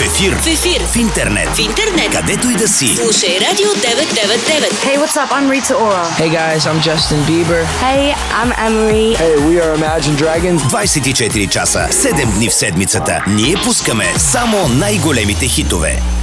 ефир. В интернет. Където и да си. Слушай Радио 999. Hey, what's up? I'm Rita Ora. Hey guys, I'm Justin Bieber. Hey, I'm Emery. Hey, we are Imagine Dragons. 24 часа, 7 дни в седмицата. Ние пускаме само най-големите хитове.